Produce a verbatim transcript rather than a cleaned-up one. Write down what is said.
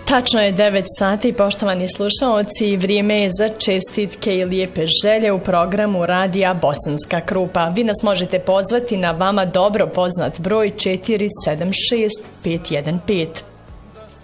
Tačno je devet sati, poštovani slušaoci, i vrijeme je za čestitke i lijepe želje u programu radija Bosanska Krupa. Vi nas možete pozvati na vama dobro poznat broj četiri sedam šest pet jedan pet.